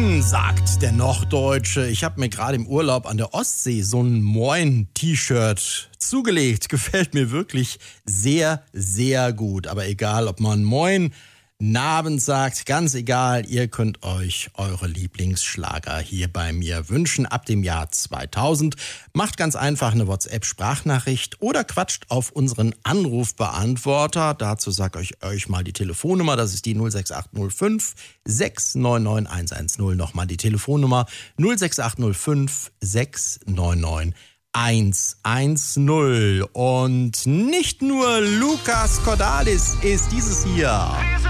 Moin, sagt der Norddeutsche. Ich habe mir gerade im Urlaub an der Ostsee so ein Moin-T-Shirt zugelegt. Gefällt mir wirklich sehr, sehr gut. Aber egal, ob man Moin, Nabend sagt, ganz egal, ihr könnt euch eure Lieblingsschlager hier bei mir wünschen ab dem Jahr 2000. Macht ganz einfach eine WhatsApp-Sprachnachricht oder quatscht auf unseren Anrufbeantworter. Dazu sage ich euch mal die Telefonnummer, das ist die 06805 699 110. Nochmal die Telefonnummer 06805 699 110. Und nicht nur Lukas Cordalis ist dieses hier.